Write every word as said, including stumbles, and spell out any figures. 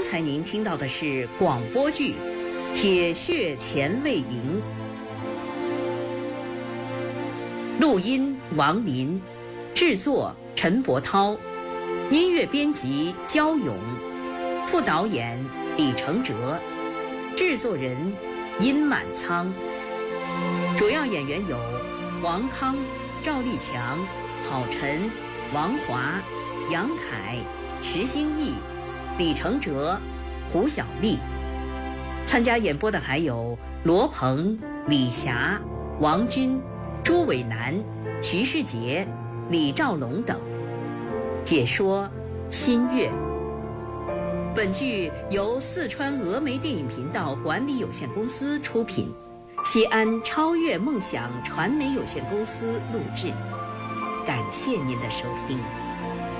刚才您听到的是广播剧《铁血前卫营》，录音王林，制作陈伯涛，音乐编辑焦勇，副导演李承哲，制作人殷满仓。主要演员有王康、赵立强、郝晨、王华、杨凯、石兴义、李承哲、胡小丽。参加演播的还有罗鹏、李霞、王军、朱伟南、徐世杰、李兆龙等。解说新月。本剧由四川峨眉电影频道管理有限公司出品，西安超越梦想传媒有限公司录制。感谢您的收听。